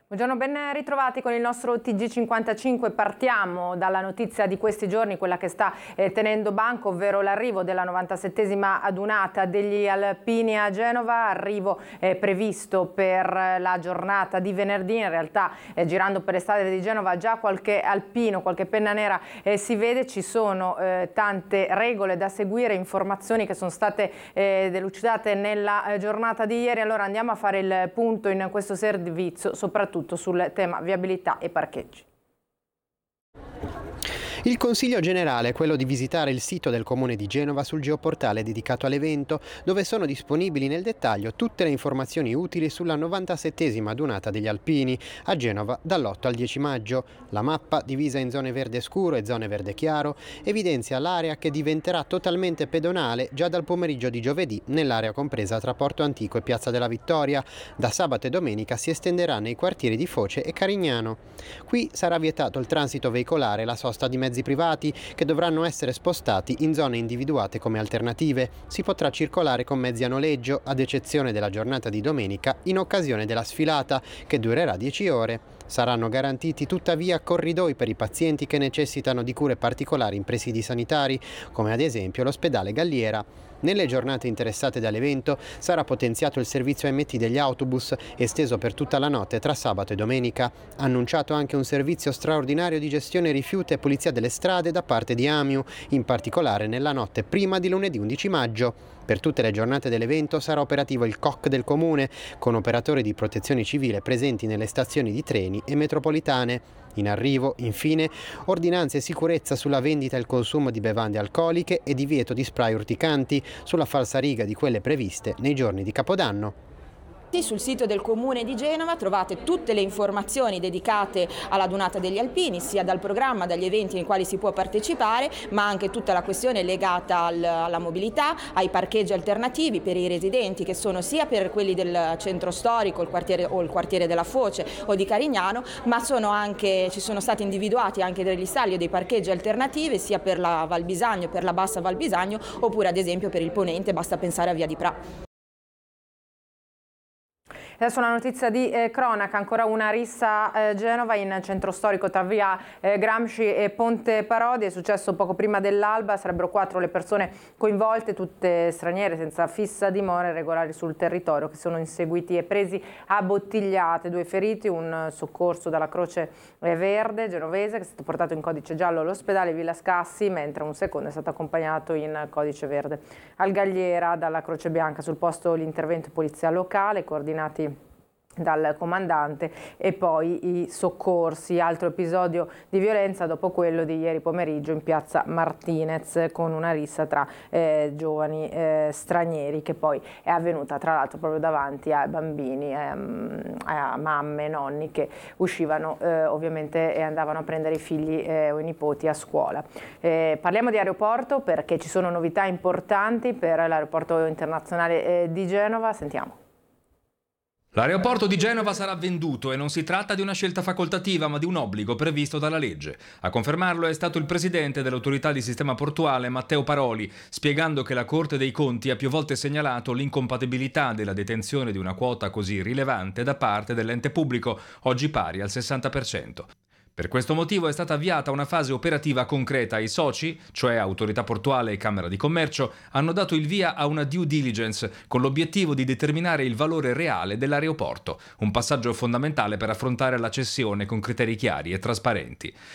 Buongiorno, ben ritrovati con il nostro TG55. Partiamo dalla notizia di questi giorni, quella che sta tenendo banco, ovvero l'arrivo della 97esima adunata degli alpini a Genova, arrivo previsto per la giornata di venerdì. In realtà girando per le strade di Genova già qualche alpino, qualche penna nera si vede, ci sono tante regole da seguire, informazioni che sono state delucidate nella giornata di ieri. Allora andiamo a fare il punto in questo servizio, soprattutto sul tema viabilità e parcheggi. Il consiglio generale è quello di visitare il sito del Comune di Genova sul geoportale dedicato all'evento, dove sono disponibili nel dettaglio tutte le informazioni utili sulla 97esima adunata degli alpini a Genova dall'8 al 10 maggio. La mappa, divisa in zone verde scuro e zone verde chiaro, evidenzia l'area che diventerà totalmente pedonale già dal pomeriggio di giovedì nell'area compresa tra Porto Antico e Piazza della Vittoria. Da sabato e domenica si estenderà nei quartieri di Foce e Carignano. Qui sarà vietato il transito veicolare e la sosta di mezzi privati che dovranno essere spostati in zone individuate come alternative. Si potrà circolare con mezzi a noleggio, ad eccezione della giornata di domenica in occasione della sfilata, che durerà 10 ore. Saranno garantiti tuttavia corridoi per i pazienti che necessitano di cure particolari in presidi sanitari, come ad esempio l'ospedale Galliera. Nelle giornate interessate dall'evento sarà potenziato il servizio MT degli autobus, esteso per tutta la notte tra sabato e domenica. Annunciato anche un servizio straordinario di gestione rifiuti e pulizia delle strade da parte di Amiu, in particolare nella notte prima di lunedì 11 maggio. Per tutte le giornate dell'evento sarà operativo il COC del Comune, con operatori di protezione civile presenti nelle stazioni di treni e metropolitane. In arrivo, infine, ordinanze e sicurezza sulla vendita e il consumo di bevande alcoliche e divieto di spray urticanti sulla falsariga di quelle previste nei giorni di Capodanno. Sul sito del Comune di Genova trovate tutte le informazioni dedicate alla Dunata degli Alpini, sia dal programma, dagli eventi ai quali si può partecipare, ma anche tutta la questione legata alla mobilità, ai parcheggi alternativi per i residenti, che sono sia per quelli del centro storico, il quartiere della Foce o di Carignano, ma ci sono stati individuati anche degli stalli e dei parcheggi alternativi sia per la Val Bisagno, per la Bassa Val Bisagno, oppure ad esempio per il Ponente, basta pensare a Via di Pra. Adesso una notizia di cronaca, ancora una rissa a Genova in centro storico tra via Gramsci e Ponte Parodi. È successo poco prima dell'alba, sarebbero 4 le persone coinvolte, tutte straniere senza fissa dimora, irregolari sul territorio, che sono inseguiti e presi a bottigliate. 2 feriti, un soccorso dalla Croce Verde genovese che è stato portato in codice giallo all'ospedale Villa Scassi, mentre un secondo è stato accompagnato in codice verde al Galliera dalla Croce Bianca. Sul posto l'intervento polizia locale, coordinati dal comandante, e poi i soccorsi. Altro episodio di violenza dopo quello di ieri pomeriggio in piazza Martinez, con una rissa tra giovani stranieri, che poi è avvenuta tra l'altro proprio davanti ai bambini, a mamme e nonni che uscivano ovviamente e andavano a prendere i figli o i nipoti a scuola. Parliamo di aeroporto perché ci sono novità importanti per l'aeroporto internazionale di Genova. Sentiamo. L'aeroporto di Genova sarà venduto e non si tratta di una scelta facoltativa, ma di un obbligo previsto dalla legge. A confermarlo è stato il presidente dell'autorità di sistema portuale, Matteo Paroli, spiegando che la Corte dei Conti ha più volte segnalato l'incompatibilità della detenzione di una quota così rilevante da parte dell'ente pubblico, oggi pari al 60%. Per questo motivo è stata avviata una fase operativa concreta. I soci, cioè Autorità Portuale e Camera di Commercio, hanno dato il via a una due diligence con l'obiettivo di determinare il valore reale dell'aeroporto, un passaggio fondamentale per affrontare la cessione con criteri chiari e trasparenti.